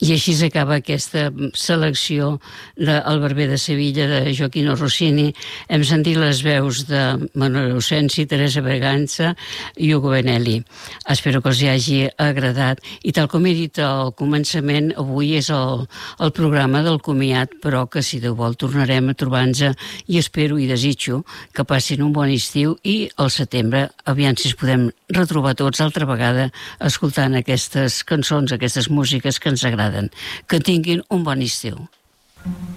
I així s'acaba aquesta selecció del Barber de Sevilla, de Gioachino Rossini. Hem sentit les veus de Manuel Osensi, Teresa Berganza i Ugo Benelli. Espero que els hagi agradat. I tal com he dit al començament, avui és el programa del comiat, però que si Déu vol tornarem a trobar-nos i espero i desitjo que passin un bon estiu i al setembre aviam si es podem retrobar tots altra vegada escoltant aquestes cançons, aquestes músiques que ens agraden. Que tinguin un bon estiu.